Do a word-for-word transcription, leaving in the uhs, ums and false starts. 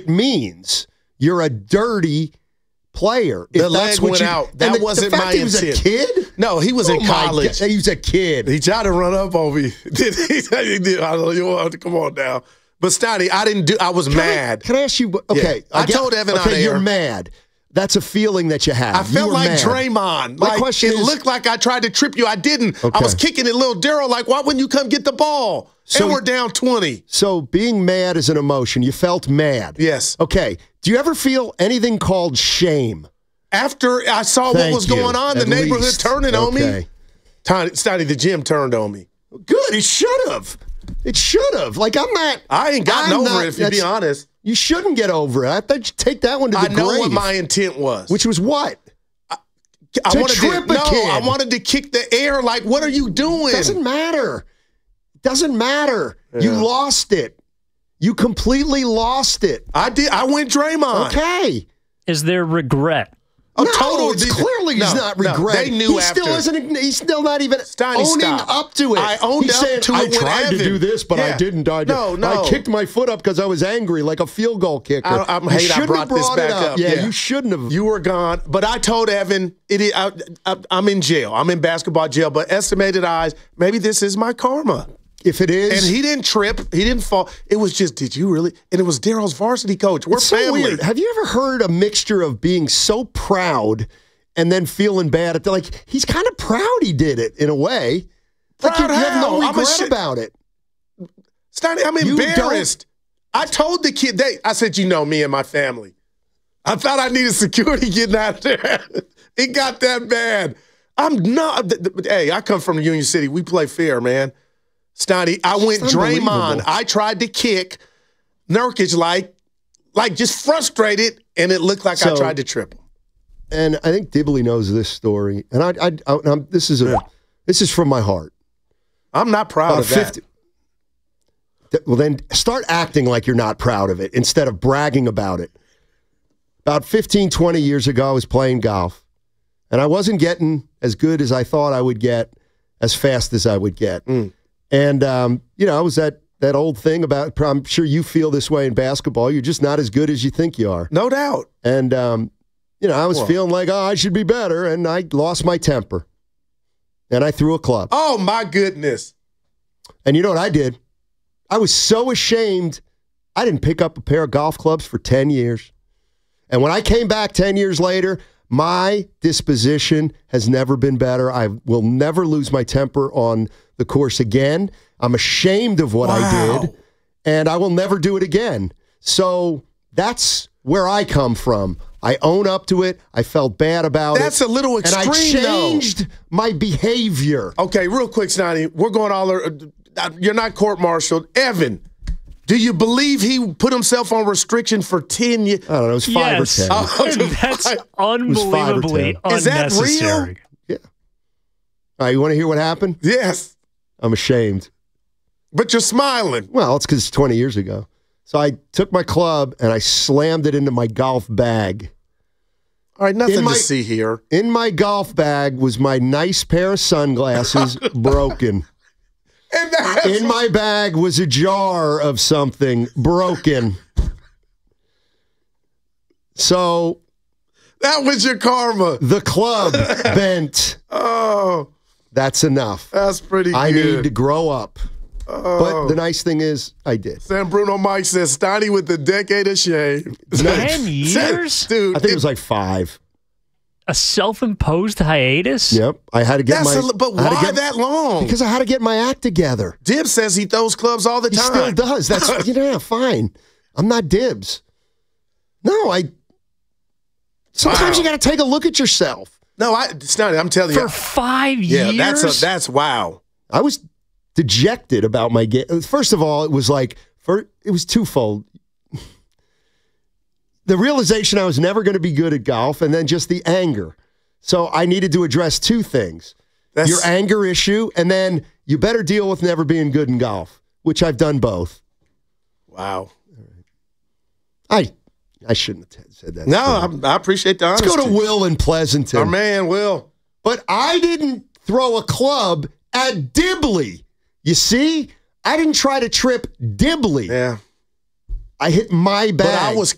means you're a dirty player. If the that's leg what went you, out. That the, wasn't the fact my he was intent. a kid? No, he was oh in college. He was a kid. He tried to run up on me. Did he? He did. I don't know. Come on now. But Stoney, I didn't do. I was can mad. I, can I ask you? Okay, yeah. I, I get, told Evan okay, on air. You're mad. That's a feeling that you have. I felt you like mad. Draymond. My like, question it is, looked like I tried to trip you. I didn't. Okay. I was kicking at little Daryl like, why wouldn't you come get the ball? So, and we're down twenty. So being mad is an emotion. You felt mad. Yes. Okay. Do you ever feel anything called shame? After I saw Thank what was you, going on, the at neighborhood least. turning on Okay. me. Tiny, Stoney, the gym turned on me. Good. It should have. It should have. Like, I'm not. I ain't gotten I'm over not, it, if you be honest. You shouldn't get over it. I thought you'd take that one to the I know grave. what my intent was. Which was what? I to wanted trip to, a no, kid. I wanted to kick the air. Like, what are you doing? Doesn't matter. Doesn't matter. Yeah. You lost it. You completely lost it. I did. I went Draymond. Okay. Is there regret? A no, total. it's clearly he's no, not no, regret. they knew he after. still isn't. He's still not even Stoney, owning stop. up to it. I owned he's up saying, to I it with tried Evan. to do this, but I Yeah. didn't. I, No, no. I kicked my foot up because I was angry, like a field goal kicker. I, I'm you hate I shouldn't brought, have brought this it back up. up. Yeah, Yeah, you shouldn't have. You were gone, but I told Evan, it, I, I, I'm in jail. I'm in basketball jail. But estimated eyes, maybe this is my karma. If it is, And he didn't trip. He didn't fall. It was just, did you really? And it was Daryl's varsity coach. We're it's so family. weird. Have you ever heard a mixture of being so proud and then feeling bad at the, like, he's kind of proud he did it in a way. Like, Proud you, you have no how? I'm a regret shit- about it. Stoney, I'm You embarrassed. I told the kid, they, I said, you know me and my family. I thought I needed security getting out there. It got that bad. I'm not. th- th- Hey, I come from Union City. We play fair, man. Stoney, I went It's Draymond. unbelievable. I tried to kick Nurkic like, like just frustrated, and it looked like I So- tried to trip him. And I think Dibley knows this story. And I, I, I I'm, this is a, Yeah. this is from my heart. I'm not proud About of that. Th- Well, then start acting like you're not proud of it instead of bragging about it. About fifteen, twenty years ago, I was playing golf, and I wasn't getting as good as I thought I would get, as fast as I would get. Mm. And, um, you know, it was that, that old thing about, I'm sure you feel this way in basketball, you're just not as good as you think you are. No doubt. And, um, you know, I was Well. feeling like, oh, I should be better, and I lost my temper. And I threw a club. Oh, my goodness. And you know what I did? I was so ashamed, I didn't pick up a pair of golf clubs for ten years. And when I came back ten years later, my disposition has never been better. I will never lose my temper on the course again. I'm ashamed of what Wow. I did, and I will never do it again. So that's where I come from. I own up to it. I felt bad about it. That's a little And I extreme, though. changed my behavior. Okay, real quick, Snotty. We're going all. Uh, you're not court-martialed. Evan, do you believe he put himself on restriction for ten years? I don't know. It was five Yes. or ten. Oh, That's five- unbelievably ten. Is that real? unnecessary. Yeah. All right, you want to hear what happened? Yes, I'm ashamed. but you're smiling. Well, it's because it's twenty years ago. So I took my club and I slammed it into my golf bag. All right, nothing In my- to see here. In my golf bag was my nice pair of sunglasses broken. And that's, In my bag was a jar of something broken. So that was your karma. the club bent. Oh, That's enough. that's pretty I good. need to grow up. Oh. But the nice thing is, I did. San Bruno Mike says, Stoney with the decade of shame. Ten years? Dude, I think it was like five. A self-imposed hiatus? Yep. I had to get that's my. a, but I had to why get- that long? Because I had to get my act together. Dib says he throws clubs all the He time. still does. That's you know, fine. I'm not Dibs. No, I. Sometimes Wow. you got to take a look at yourself. No, I, Snotty, I'm telling For you. five Yeah, years? that's a, that's wow. I was dejected about my game. First of all, it was like for it was twofold. The realization I was never going to be good at golf, and then just the anger. So I needed to address two things: That's, your anger issue, and then you better deal with never being good in golf, which I've done both. wow. I I shouldn't have said that. No, I, I appreciate the honesty. Let's go to Will in Pleasanton. Our man, Will. But I didn't throw a club at Dibley. You see? I didn't try to trip Dibley. Yeah. I hit my bag. But I was